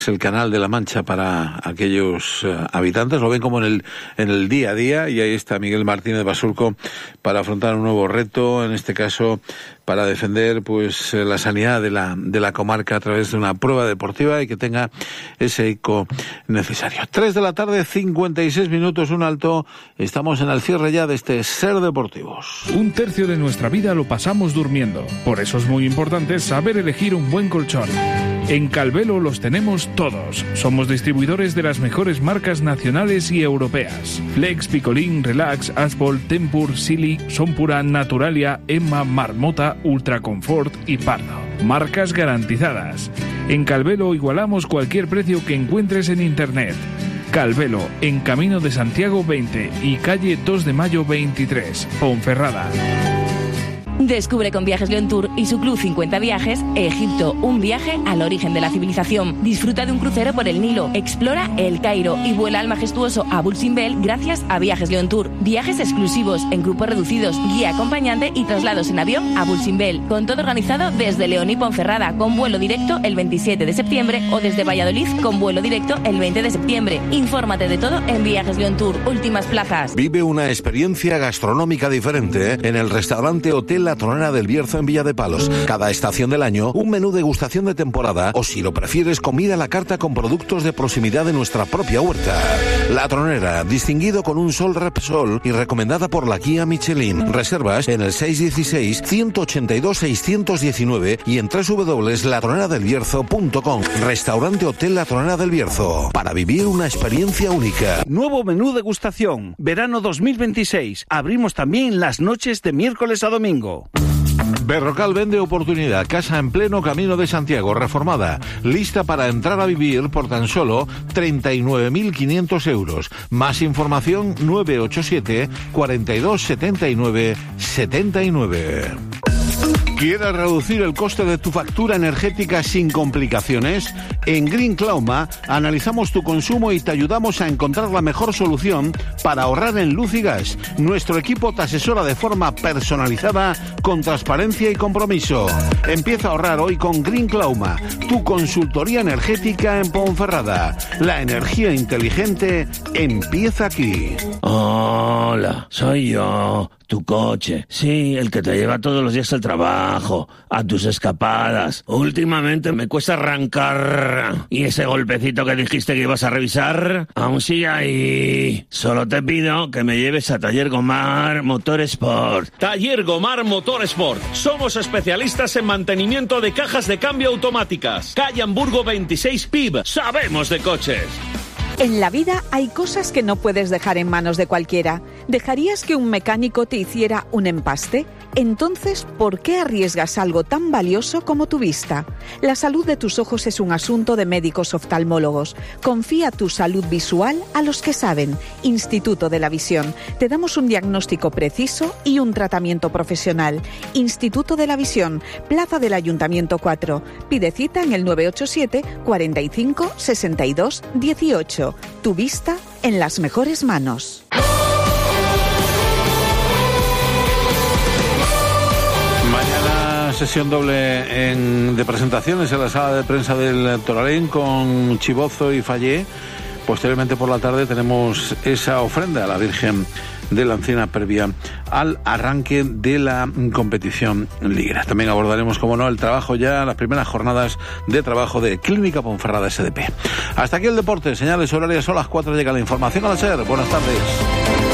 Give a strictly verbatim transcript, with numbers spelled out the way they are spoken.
el Canal de la Mancha para aquellos uh, habitantes, lo ven como en el en el día a día, y ahí está Miguel Martínez Basurco para afrontar un nuevo reto, en este caso para defender pues la sanidad de la de la comarca a través de una prueba deportiva y que tenga ese eco necesario. Tres de la tarde, cincuenta y seis minutos, un alto. Estamos en el cierre ya de este Ser Deportivos. Un tercio de nuestra vida lo pasamos durmiendo. Por eso es muy importante saber elegir un buen colchón. En Calvelo los tenemos todos. Somos distribuidores de las mejores marcas nacionales y europeas. Flex, Picolín, Relax, Aspol, Tempur, Silly, Sonpura, Naturalia, Emma, Marmota, Ultraconfort y Pardo. Marcas garantizadas. En Calvelo igualamos cualquier precio que encuentres en internet. Calvelo, en Camino de Santiago veinte y calle dos de mayo veintitrés, Ponferrada. Descubre con Viajes León Tour y su Club cincuenta Viajes Egipto, un viaje al origen de la civilización. Disfruta de un crucero por el Nilo, explora El Cairo y vuela al majestuoso Abu Simbel gracias a Viajes León Tour. Viajes exclusivos en grupos reducidos, guía acompañante y traslados en avión a Abu Simbel. Con todo organizado desde León y Ponferrada, con vuelo directo el veintisiete de septiembre o desde Valladolid con vuelo directo el veinte de septiembre. Infórmate de todo en Viajes León Tour. Últimas plazas. Vive una experiencia gastronómica diferente en el restaurante Hotel La Tronera del Bierzo en Villa de Palos. Cada estación del año, un menú degustación de temporada o, si lo prefieres, comida a la carta con productos de proximidad de nuestra propia huerta. La Tronera, distinguido con un Sol Repsol y recomendada por la guía Michelin. Reservas en el seis uno seis, uno ocho dos, seis uno nueve y en doble u doble u doble u punto la tronera del bierzo punto com. Restaurante Hotel La Tronera del Bierzo. Para vivir una experiencia única. Nuevo menú degustación. Verano dos mil veintiséis. Abrimos también las noches de miércoles a domingo. Berrocal vende oportunidad. Casa en pleno Camino de Santiago, reformada, lista para entrar a vivir por tan solo treinta y nueve mil quinientos euros. Más información nueve ocho siete, cuarenta y dos, setenta y nueve, setenta y nueve. ¿Quieres reducir el coste de tu factura energética sin complicaciones? En Green Clauma analizamos tu consumo y te ayudamos a encontrar la mejor solución para ahorrar en luz y gas. Nuestro equipo te asesora de forma personalizada, con transparencia y compromiso. Empieza a ahorrar hoy con Green Clauma, tu consultoría energética en Ponferrada. La energía inteligente empieza aquí. Hola, soy yo. Tu coche, sí, el que te lleva todos los días al trabajo, a tus escapadas. Últimamente me cuesta arrancar. Y ese golpecito que dijiste que ibas a revisar, aún sigue ahí. Solo te pido que me lleves a Taller Gomar Motorsport. Taller Gomar Motorsport. Somos especialistas en mantenimiento de cajas de cambio automáticas. Calle Hamburgo veintiséis P I B. Sabemos de coches. En la vida hay cosas que no puedes dejar en manos de cualquiera. ¿Dejarías que un mecánico te hiciera un empaste? Entonces, ¿por qué arriesgas algo tan valioso como tu vista? La salud de tus ojos es un asunto de médicos oftalmólogos. Confía tu salud visual a los que saben. Instituto de la Visión. Te damos un diagnóstico preciso y un tratamiento profesional. Instituto de la Visión, Plaza del Ayuntamiento cuatro. Pide cita en el nueve ocho siete, cuarenta y cinco, sesenta y dos, dieciocho. Tu vista en las mejores manos. Mañana sesión doble en, de presentaciones en la sala de prensa del Toralín con Chibozo y Fallé. Posteriormente por la tarde tenemos esa ofrenda a la Virgen de la Encina previa al arranque de la competición liguera. También abordaremos, como no, el trabajo ya, las primeras jornadas de trabajo de Clínica Ponferrada S D P. Hasta aquí el deporte. Señales horarias son las cuatro. Llega la información a la SER. Buenas tardes.